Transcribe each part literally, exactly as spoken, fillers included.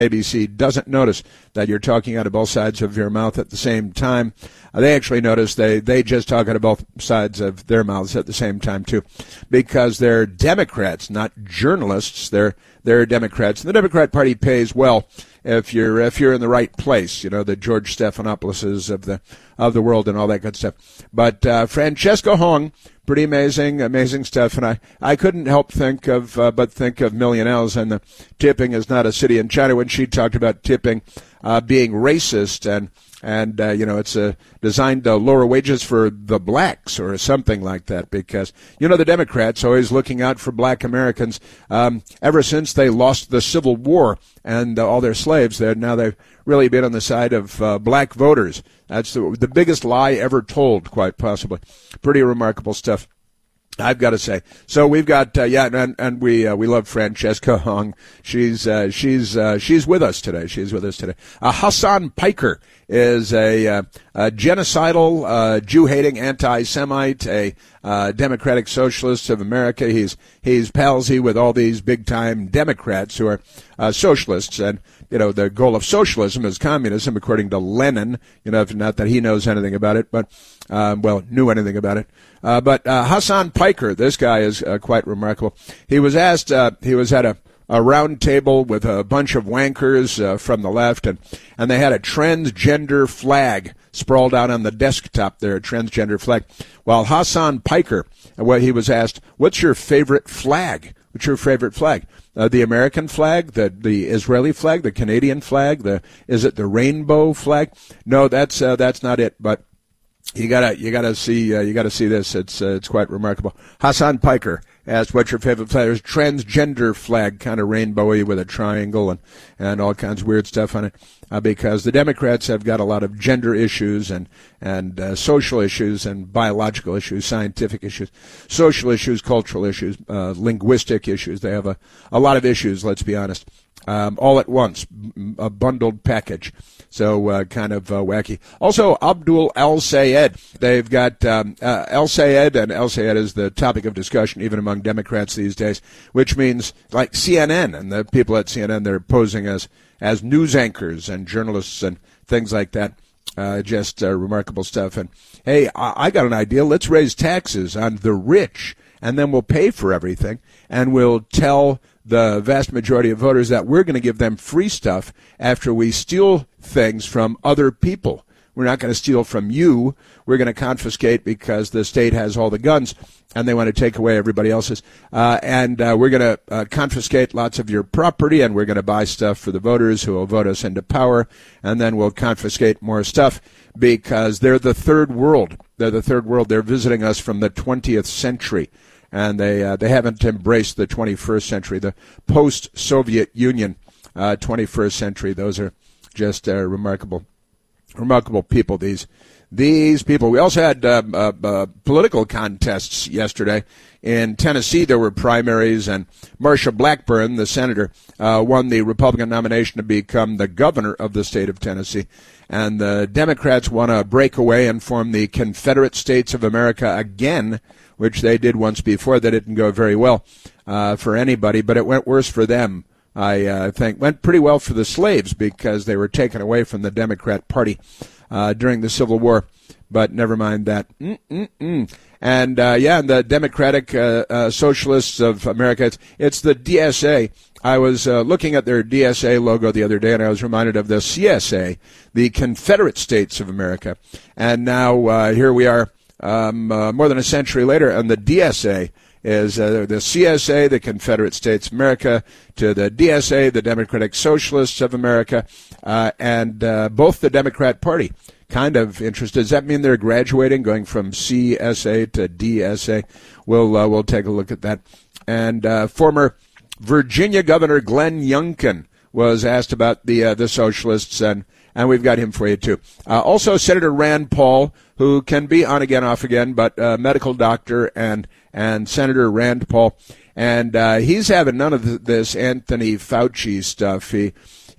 A B C doesn't notice that you're talking out of both sides of your mouth at the same time. Uh, they actually notice they, they just talk out of both sides of their mouths at the same time, too, because they're Democrats, not journalists. They're they're Democrats. And the Democrat Party pays well if you're if you're in the right place, you know, the George Stephanopoulos of the of the world and all that good stuff. But uh, Francesca Hong, pretty amazing, amazing stuff. And I, I couldn't help think of uh, but think of Millionaires and the tipping is not a city in China when she talked about tipping uh, being racist and and uh, you know it's uh, designed to lower wages for the blacks or something like that, because you know the Democrats always looking out for black Americans um, ever since they lost the Civil War and uh, all their slaves. There now they've really been on the side of uh, black voters. That's the, the biggest lie ever told, quite possibly. Pretty remarkable stuff, I've got to say. So we've got uh, yeah, and and we uh, we love Francesca Hong. She's uh, she's uh, she's with us today. She's with us today. Uh, Hassan Piker is a, uh, a genocidal, uh, Jew-hating anti-Semite, a uh, Democratic Socialist of America. He's he's palsy with all these big-time Democrats who are uh, socialists, and you know the goal of socialism is communism, according to Lenin. You know, not that he knows anything about it, but uh, well, knew anything about it. Uh, but uh, Hassan Piker, this guy is uh, quite remarkable. He was asked. Uh, he was at a. a round table with a bunch of wankers uh, from the left, and, and they had a transgender flag sprawled out on the desktop there, a transgender flag. While Hassan Piker, well, he was asked, what's your favorite flag? What's your favorite flag? Uh, the American flag, the the Israeli flag, the Canadian flag, the is it the rainbow flag? No, that's uh, that's not it, but You gotta, you gotta see, uh, you gotta see this. It's, uh, it's quite remarkable. Hassan Piker asked, "What's your favorite flag?" There's transgender flag, kind of rainbowy with a triangle and and all kinds of weird stuff on it. Uh, because the Democrats have got a lot of gender issues and and uh, social issues and biological issues, scientific issues, social issues, cultural issues, uh, linguistic issues. They have a a lot of issues. Let's be honest. Um, all at once, a bundled package. So uh, kind of uh, wacky. Also, Abdul El-Sayed. They've got um, uh, El-Sayed, and El-Sayed is the topic of discussion even among Democrats these days, which means like C N N, and the people at C N N, they're posing as, as news anchors and journalists and things like that. Uh, just uh, remarkable stuff. And, hey, I, I got an idea. Let's raise taxes on the rich, and then we'll pay for everything, and we'll tell the vast majority of voters that we're going to give them free stuff after we steal things from other people. We're not going to steal from you. We're going to confiscate because the state has all the guns and they want to take away everybody else's. Uh, and uh, we're going to uh, confiscate lots of your property, and we're going to buy stuff for the voters who will vote us into power, and then we'll confiscate more stuff because they're the third world. They're the third world. They're visiting us from the twentieth century. And they uh, they haven't embraced the twenty-first century, the post-Soviet Union uh, twenty-first century. Those are just uh, remarkable, remarkable people. These these people. We also had uh, uh, uh, political contests yesterday in Tennessee. There were primaries, and Marsha Blackburn, the senator, uh, won the Republican nomination to become the governor of the state of Tennessee. And the Democrats want to break away and form the Confederate States of America again, which they did once before. That didn't go very well uh, for anybody, but it went worse for them, I uh, think. Went pretty well for the slaves because they were taken away from the Democrat Party uh, during the Civil War, but never mind that. Mm-mm-mm. And, uh, yeah, and the Democratic uh, uh, Socialists of America, it's, it's the D S A. I was uh, looking at their D S A logo the other day, and I was reminded of the C S A, the Confederate States of America. And now uh, here we are um, uh, more than a century later, and the D S A is uh, the C S A, the Confederate States of America, to the D S A, the Democratic Socialists of America, uh, and uh, both the Democrat Party. Kind of interested. Does that mean they're graduating, going from C S A to D S A? We'll uh, we'll take a look at that. And uh, former Virginia Governor Glenn Youngkin was asked about the uh, the socialists, and and we've got him for you too. Uh, also, Senator Rand Paul, who can be on again, off again, but uh, medical doctor and and Senator Rand Paul, and uh, he's having none of this Anthony Fauci stuff. He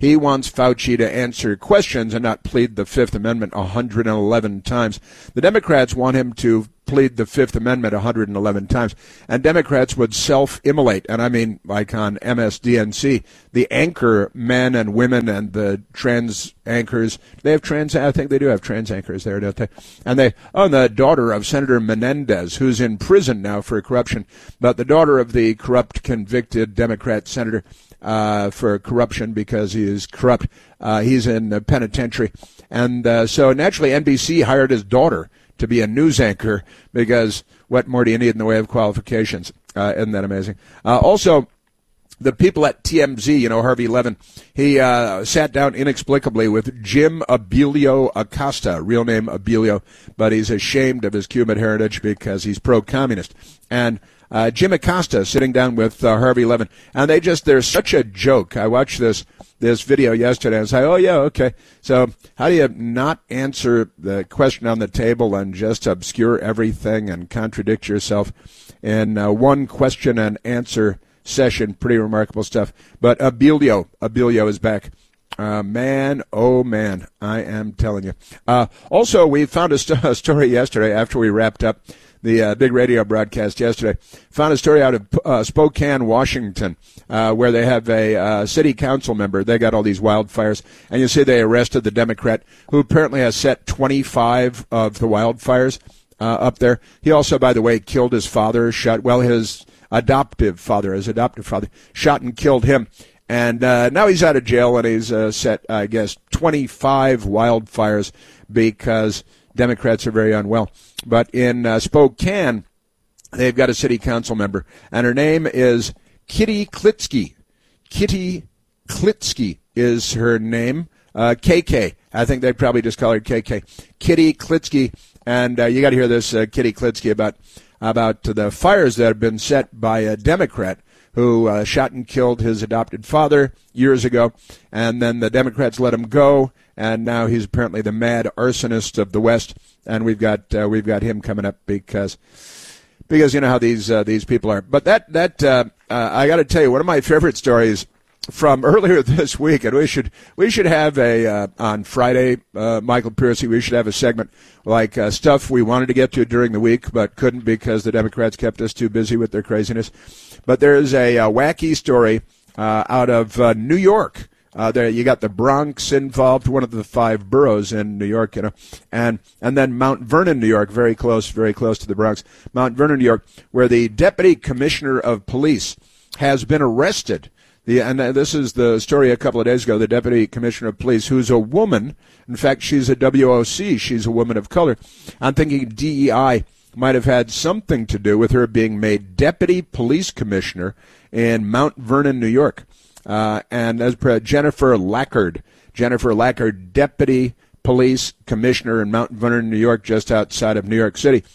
He wants Fauci to answer questions and not plead the Fifth Amendment one hundred eleven times. The Democrats want him to plead the Fifth Amendment one hundred eleven times. And Democrats would self-immolate, and I mean like on M S D N C, the anchor men and women and the trans anchors. They have trans, I think they do have trans anchors there, don't they? And they, oh, and the daughter of Senator Menendez, who's in prison now for corruption, but the daughter of the corrupt, convicted Democrat senator uh, for corruption because he is corrupt. Uh, he's in the penitentiary. And uh, so naturally N B C hired his daughter to be a news anchor because what more do you need in the way of qualifications? Uh, isn't that amazing? Uh, also, the people at T M Z, you know, Harvey Levin, he uh, sat down inexplicably with Jim Abilio Acosta, real name Abilio, but he's ashamed of his Cuban heritage because he's pro-communist. And uh, Jim Acosta sitting down with uh, Harvey Levin, and they just, they're such a joke. I watched this this video yesterday and I was like, oh, yeah, okay. So how do you not answer the question on the table and just obscure everything and contradict yourself in uh, one question and answer session? Pretty remarkable stuff. But Abilio, Abilio is back. Uh, man, oh, man, I am telling you. Uh, also, we found a, st- a story yesterday after we wrapped up the uh, big radio broadcast yesterday. Found a story out of uh, Spokane, Washington, uh, where they have a uh, city council member. They got all these wildfires, and you see they arrested the Democrat who apparently has set twenty-five of the wildfires uh, up there. He also, by the way, killed his father, shot, well, his adoptive father, his adoptive father, shot and killed him. And uh, now he's out of jail, and he's uh, set, I guess, twenty-five wildfires because Democrats are very unwell. But in uh, Spokane, they've got a city council member, and her name is Kitty Klitsky. Kitty Klitsky is her name. Uh, K K. I think they'd probably just call her K K. Kitty Klitsky. And uh, you got to hear this, uh, Kitty Klitsky, about about the fires that have been set by a Democrat who uh, shot and killed his adopted father years ago, and then the Democrats let him go, and now he's apparently the mad arsonist of the West, and we've got uh, we've got him coming up because because you know how these uh, these people are. But that that uh, uh, I got to tell you, one of my favorite stories from earlier this week, and we should we should have a uh, on Friday, uh, Michael Piercy, we should have a segment like uh, stuff we wanted to get to during the week but couldn't because the Democrats kept us too busy with their craziness. But there's a, a wacky story uh, out of uh, New York. Uh, there you got the Bronx involved, one of the five boroughs in New York, you know, and and then Mount Vernon, New York, very close, very close to the Bronx. Mount Vernon, New York, where the deputy commissioner of police has been arrested. The, and this is the story a couple of days ago, the deputy commissioner of police, who's a woman. In fact, she's a W O C. She's a woman of color. I'm thinking D E I might have had something to do with her being made deputy police commissioner in Mount Vernon, New York. Uh, and as per Jennifer Lackard, Jennifer Lackard, deputy police commissioner in Mount Vernon, New York, just outside of New York City.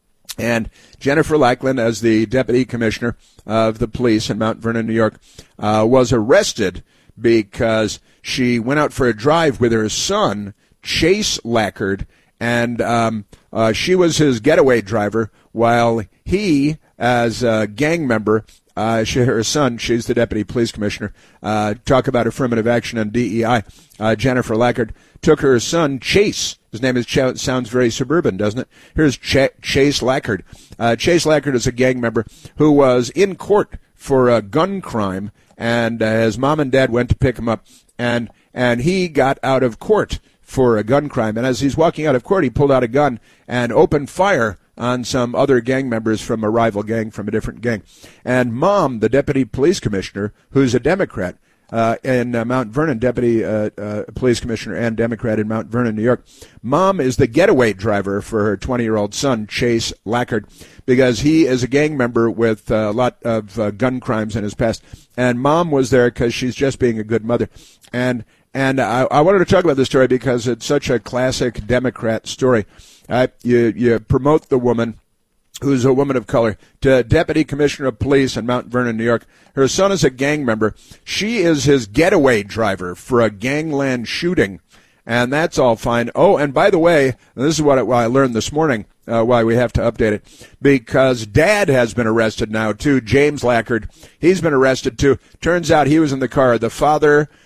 And Jennifer Lackland, as the deputy commissioner of the police in Mount Vernon, New York, uh, was arrested because she went out for a drive with her son, Chase Lackard, and um, uh, she was his getaway driver while he, as a gang member, uh, she, her son, she's the deputy police commissioner, uh, talk about affirmative action and D E I. Uh, Jennifer Lackard took her son, Chase. His name is Ch- sounds very suburban, doesn't it? Here's Ch- Chase Lackard. Uh, Chase Lackard is a gang member who was in court for a gun crime, and uh, his mom and dad went to pick him up, and and he got out of court for a gun crime. And as he's walking out of court, he pulled out a gun and opened fire on some other gang members from a rival gang, from a different gang. And Mom, the deputy police commissioner, who's a Democrat, Uh, in uh, Mount Vernon, deputy uh, uh, police commissioner and Democrat in Mount Vernon, New York. Mom is the getaway driver for her twenty-year-old son, Chase Lackard, because he is a gang member with a lot of uh, gun crimes in his past. And Mom was there because she's just being a good mother. And and I, I wanted to talk about this story because it's such a classic Democrat story. Uh, you, you promote the woman who's a woman of color, to deputy commissioner of police in Mount Vernon, New York. Her son is a gang member. She is his getaway driver for a gangland shooting, and that's all fine. Oh, and by the way, this is what I learned this morning, uh, why we have to update it, because Dad has been arrested now, too, James Lackard. He's been arrested, too. Turns out he was in the car. The father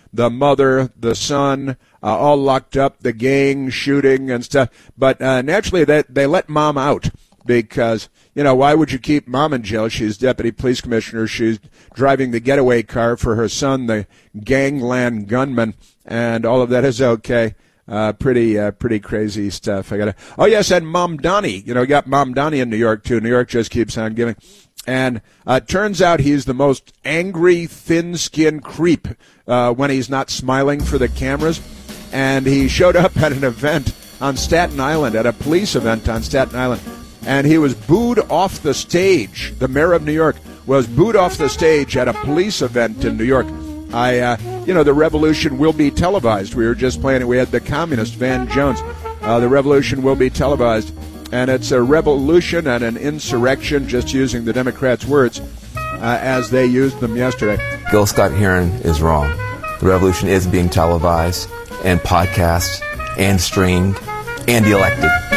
the mother, the son, uh, all locked up, the gang shooting and stuff. But uh, naturally, they, they let mom out because, you know, why would you keep mom in jail? She's deputy police commissioner. She's driving the getaway car for her son, the gangland gunman, and all of that is okay. Uh, pretty, uh, pretty crazy stuff. I gotta. Oh yes, and Mom Donnie. You know, we got Mom Donnie in New York too. New York just keeps on giving. And uh, turns out he's the most angry, thin-skinned creep uh, when he's not smiling for the cameras. And he showed up at an event on Staten Island, at a police event on Staten Island, and he was booed off the stage. The mayor of New York was booed off the stage at a police event in New York. I, uh, you know, the revolution will be televised. We were just playing it. We had the communist Van Jones. Uh, the revolution will be televised. And it's a revolution and an insurrection, just using the Democrats' words uh, as they used them yesterday. Gil Scott-Heron is wrong. The revolution is being televised and podcast and streamed and elected.